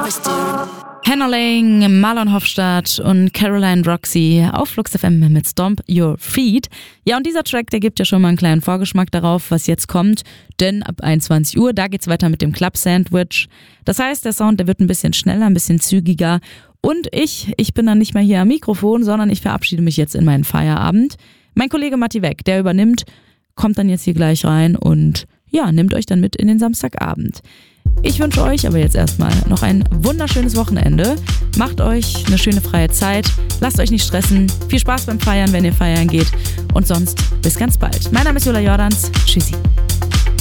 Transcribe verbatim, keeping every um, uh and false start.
Hennerling, Marlon Hofstadt und Caroline Roxy auf Flux F M mit Stomp Your Feet. Ja, und dieser Track, der gibt ja schon mal einen kleinen Vorgeschmack darauf, was jetzt kommt. Denn ab einundzwanzig Uhr, da geht's weiter mit dem Club Sandwich. Das heißt, der Sound, der wird ein bisschen schneller, ein bisschen zügiger. Und ich, ich bin dann nicht mehr hier am Mikrofon, sondern ich verabschiede mich jetzt in meinen Feierabend. Mein Kollege Matti Weg, der übernimmt, kommt dann jetzt hier gleich rein und ja, nimmt euch dann mit in den Samstagabend. Ich wünsche euch aber jetzt erstmal noch ein wunderschönes Wochenende. Macht euch eine schöne freie Zeit. Lasst euch nicht stressen. Viel Spaß beim Feiern, wenn ihr feiern geht. Und sonst bis ganz bald. Mein Name ist Jola Jordans. Tschüssi.